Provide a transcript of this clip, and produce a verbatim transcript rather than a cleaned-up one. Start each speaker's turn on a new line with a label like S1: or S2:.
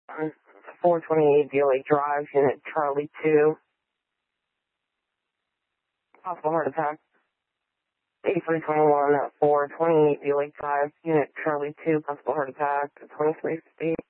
S1: on four twenty-eight Deal Lake Drive, Unit Charlie two. Possible heart attack. eighty-three twenty-one at four twenty-eight Deal Lake Drive, Unit Charlie two, possible heart attack, twenty-three fifty.